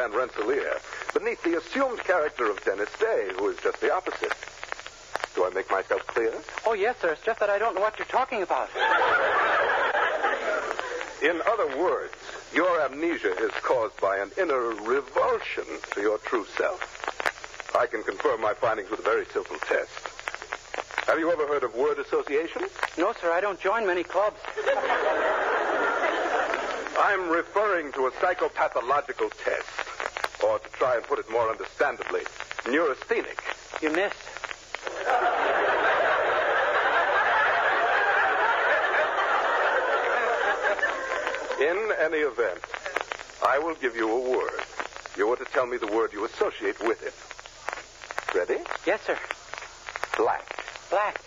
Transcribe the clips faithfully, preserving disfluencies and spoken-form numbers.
Van Rensselaer beneath the assumed character of Dennis Day, who is just the opposite. Do I make myself clear? Oh, yes, sir. It's just that I don't know what you're talking about. In other words, your amnesia is caused by an inner revulsion to your true self. I can confirm my findings with a very simple test. Have you ever heard of word association? No, sir. I don't join many clubs. I'm referring to a psychopathological test. Or to try and put it more understandably, neurasthenic. You missed. In any event, I will give you a word. You are to tell me the word you associate with it. Ready? Yes, sir. Black. Black.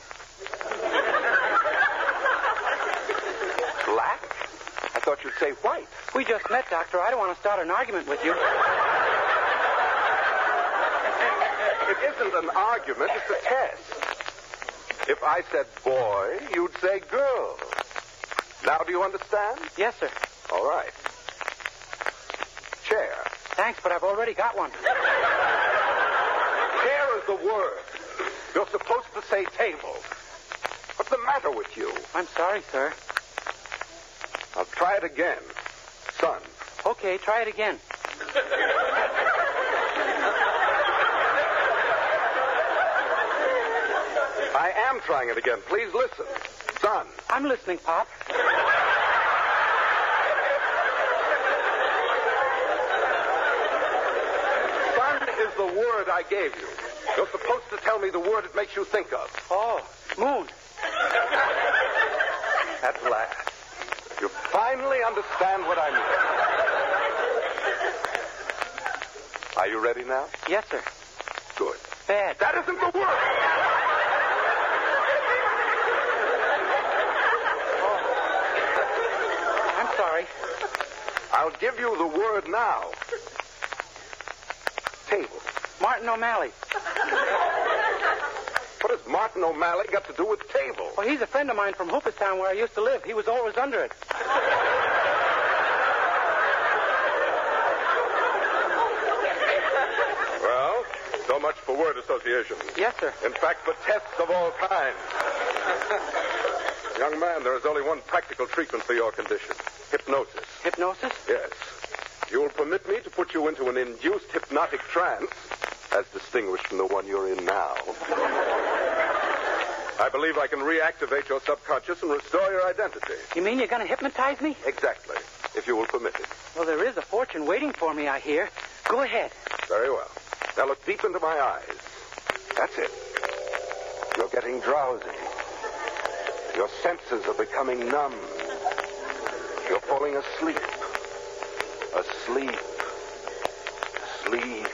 Black? I thought you'd say white. We just met, Doctor. I don't want to start an argument with you. It isn't an argument, it's a test. If I said boy, you'd say girl. Now do you understand? Yes, sir. All right. Chair. Thanks, but I've already got one. Chair is the word. You're supposed to say table. What's the matter with you? I'm sorry, sir. I'll try it again. Son. Okay, try it again. I am trying it again. Please listen. Son. I'm listening, Pop. Son is the word I gave you. You're supposed to tell me the word it makes you think of. Oh, moon. At last. You finally understand what I mean. Are you ready now? Yes, sir. Good. Bad. That isn't the word. I'm sorry. I'll give you the word now. Table. Martin O'Malley. What has Martin O'Malley got to do with table? Well, he's a friend of mine from Hooperstown where I used to live. He was always under it. Well, so much for word association. Yes, sir. In fact, for tests of all kinds. Young man, there is only one practical treatment for your condition. Hypnosis. Hypnosis? Yes. You will permit me to put you into an induced hypnotic trance, as distinguished from the one you're in now. I believe I can reactivate your subconscious and restore your identity. You mean you're going to hypnotize me? Exactly, if you will permit it. Well, there is a fortune waiting for me, I hear. Go ahead. Very well. Now look deep into my eyes. That's it. You're getting drowsy. Your senses are becoming numb. You're falling asleep. Asleep. Sleep.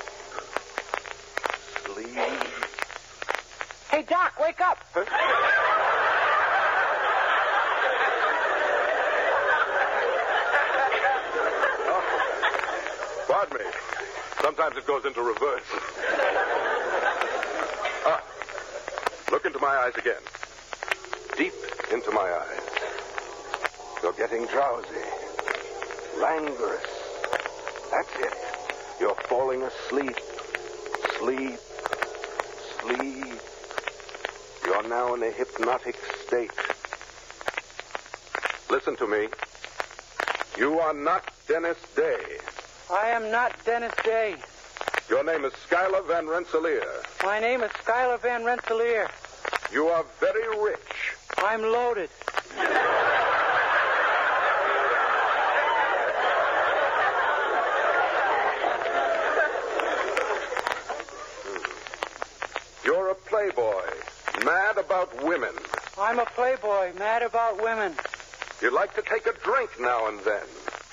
Sleep. Hey, Doc, wake up. Huh? Oh. Pardon me. Sometimes it goes into reverse. Ah. Look into my eyes again. Deep into my eyes. You're getting drowsy. Languorous. That's it. You're falling asleep. Sleep. Sleep. You're now in a hypnotic state. Listen to me. You are not Dennis Day. I am not Dennis Day. Your name is Schuyler Van Rensselaer. My name is Schuyler Van Rensselaer. You are very rich. I'm loaded. You're a playboy, mad about women. I'm a playboy, mad about women. You like to take a drink now and then.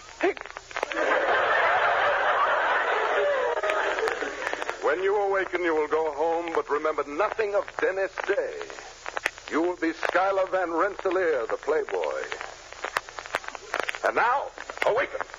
When you awaken, you will go home, but remember nothing of Dennis Day. You will be Schuyler Van Rensselaer, the playboy. And now, awaken.